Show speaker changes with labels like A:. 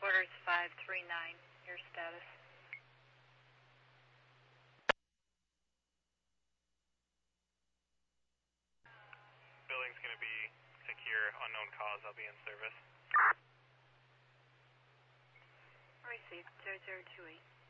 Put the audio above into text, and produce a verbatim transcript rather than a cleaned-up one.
A: Quarters five three nine, your status.
B: Building's going to be secure, unknown cause, I'll be in service.
A: Received, zero zero two eight.